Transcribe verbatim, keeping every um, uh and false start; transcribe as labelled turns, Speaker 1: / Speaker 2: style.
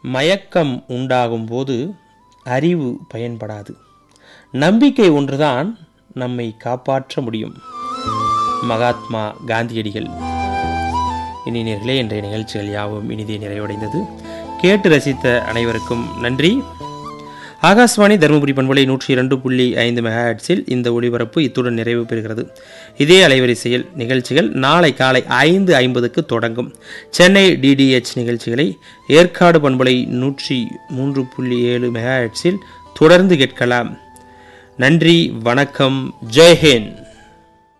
Speaker 1: மயக்கம் உண்டாகும் போது அறிவு பயன்படாது. நம்பிக்கை ஒன்றுதான் நம்மை காப்பாற்ற முடியும். மகாத்மா காந்தியடிகள். இனி நேர்களே, இன்றைய நிகழ்ச்சிகள் யாவும் இனிதே நிறைவடைந்தது. கேட்டு ரசித்த அனைவருக்கும் நன்றி. ஆகாஷ்வாணி தருமபுரி பண்பலை நூற்றி இரண்டு புள்ளி ஐந்து மெகாஹெர்ட்ஸில் இந்த ஒளிபரப்பு இத்துடன் நிறைவு பெறுகிறது. இதே அலைவரிசையில் நிகழ்ச்சிகள் நாளை காலை ஐந்து ஐம்பதுக்கு தொடங்கும். சென்னை டிடிஎச் நிகழ்ச்சிகளை ஏற்காடு பண்பலை நூற்றி மூன்று புள்ளி ஏழு மெகாஹெர்ட்ஸில் தொடர்ந்து கேட்கலாம். நன்றி, வணக்கம், ஜெய்ஹிந்த்.